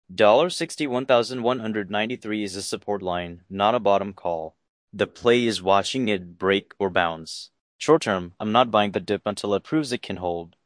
$61,193 is a support line, not a bottom call. The play is watching it break or bounce. Short term, I'm not buying the dip until it proves it can hold.